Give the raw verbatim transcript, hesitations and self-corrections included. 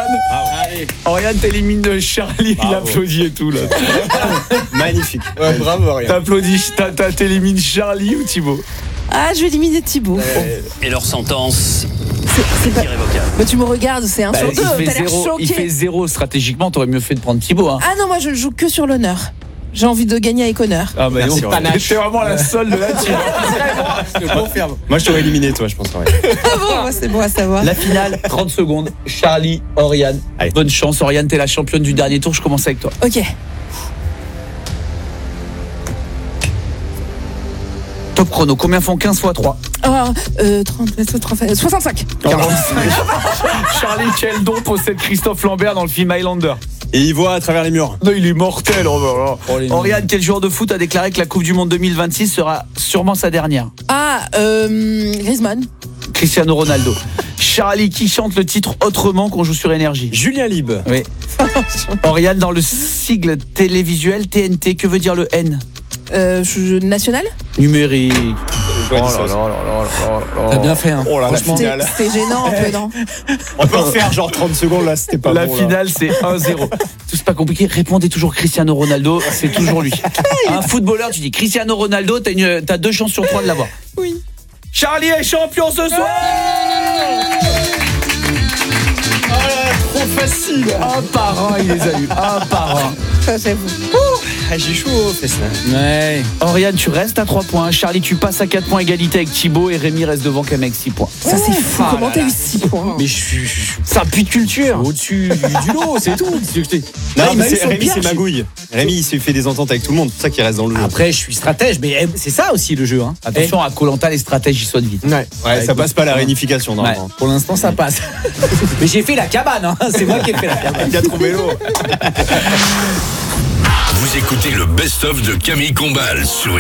Oriane. Oriane t'élimines Charlie, Bravo. il applaudit et tout là. Magnifique. Ouais, bravo, Oriane. T'applaudis, t'as- t'as- t'élimines Charlie ou Thibaut? Ah, je vais éliminer Thibaut. Et leur sentence C'est, c'est pas... irrévocable. Bah, tu me regardes, c'est un Bah, sur deux. il, T'as fait l'air zéro, choqué. il fait zéro stratégiquement, t'aurais mieux fait de prendre Thibaut. Hein. Ah non, moi je joue que sur l'honneur. J'ai envie de gagner avec honneur. Ah bah Merci, non, Oriane. c'est vraiment la seule de la team. Je te confirme. Moi, je t'aurais éliminé, toi, je pense. Ouais. Ah bon, moi c'est bon à savoir. La finale, trente secondes. Charlie, Oriane. Allez. Bonne chance, Oriane, t'es la championne du dernier tour. Je commence avec toi. Ok. Top chrono, combien font quinze fois trois? Ah, euh, trente, trente, soixante-cinq. Charlie Sheldon possède Christophe Lambert dans le film Highlander. Et il voit à travers les murs. Non, il est mortel. Oh là là. Oh, les Oriane, quel joueur de foot a déclaré que la Coupe du Monde deux mille vingt-six sera sûrement sa dernière? Ah, euh, Griezmann. Cristiano Ronaldo. Charlie, qui chante le titre Autrement qu'on joue sur Énergie? Julien Lib. Oui. Oriane, dans le sigle télévisuel T N T, que veut dire le N? Euh, je- national. Numérique. Oh là là là là là. T'as bien fait, hein. Oh là, la Franchement. C'était, finale. c'était gênant un peu, non? On peut refaire genre trente secondes là, c'était pas La bon. là. finale, c'est un zéro. Tout c'est pas compliqué. Répondez toujours Cristiano Ronaldo, c'est toujours lui. Un footballeur, tu dis Cristiano Ronaldo, t'as, une, t'as deux chances sur trois de l'avoir. Oui. Charlie est champion ce soir. Trop facile. Un par un, il les a eu. Un par un. Ça, j'avoue. Ah, j'ai chaud aux fesses là. Ouais. Oriane, tu restes à trois points. Charlie, tu passes à quatre points, égalité avec Thibaut. Et Rémi reste devant quand même avec six points. Ça, c'est fou. Ah Comment là t'as là. eu six points? Mais je suis, je suis C'est un puits de culture. au-dessus du, du lot, c'est tout. C'est que je t'ai- Non, Ah, il mais m'a eu c'est, son Rémi, piège. c'est magouille. Rémi, il s'est fait des ententes avec tout le monde. C'est pour ça qu'il reste dans le jeu. Après, je suis stratège, mais eh, c'est ça aussi le jeu. Hein. Attention, à Koh-Lanta, les stratégies sautent vite. Ouais, ouais, ça passe pas la réunification normalement. Eh, pour l'instant, ça passe. Mais j'ai fait la cabane, hein. C'est moi qui ai fait la cabane. Il a trouvé l'eau. Vous écoutez le best-of de Camille Combal sur